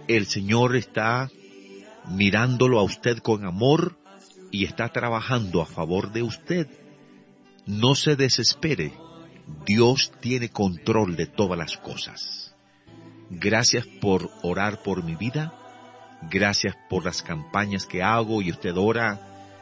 el Señor está mirándolo a usted con amor y está trabajando a favor de usted. No se desespere. Dios tiene control de todas las cosas. Gracias por orar por mi vida. Gracias por las campañas que hago y usted ora,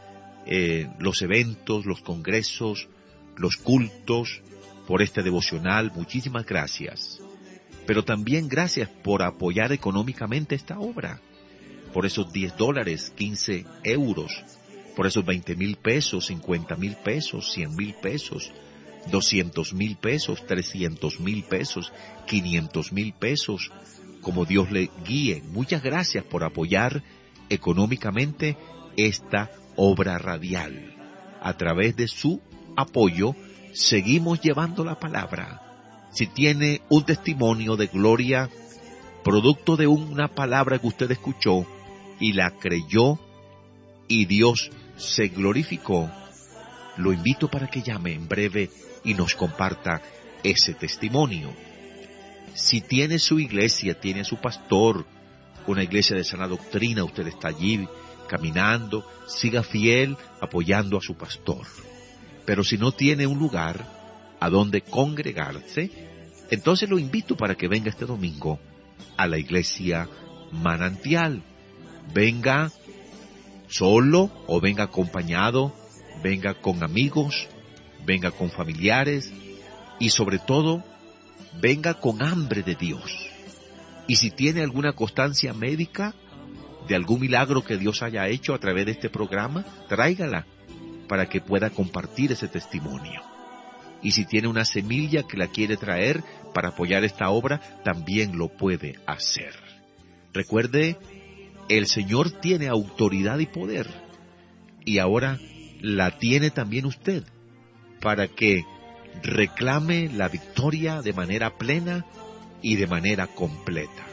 los eventos, los congresos, los cultos, por este devocional. Muchísimas gracias. Pero también gracias por apoyar económicamente esta obra. Por esos $10, 15 euros, por esos 20,000 pesos, 50,000 pesos, 100,000 pesos, 200,000 pesos, 300,000 pesos, 500,000 pesos, como Dios le guíe. Muchas gracias por apoyar económicamente esta obra radial. A través de su apoyo, seguimos llevando la palabra. Si tiene un testimonio de gloria, producto de una palabra que usted escuchó y la creyó y Dios se glorificó, lo invito para que llame en breve y nos comparta ese testimonio. Si tiene su iglesia, tiene su pastor, una iglesia de sana doctrina, usted está allí caminando, siga fiel apoyando a su pastor. Pero si no tiene un lugar a donde congregarse, entonces lo invito para que venga este domingo a la iglesia Manantial. Venga solo o venga acompañado, venga con amigos, venga con familiares y sobre todo, venga con hambre de Dios. Y si tiene alguna constancia médica de algún milagro que Dios haya hecho a través de este programa, tráigala para que pueda compartir ese testimonio. Y si tiene una semilla que la quiere traer para apoyar esta obra, también lo puede hacer. Recuerde, el Señor tiene autoridad y poder, y ahora la tiene también usted, para que reclame la victoria de manera plena y de manera completa.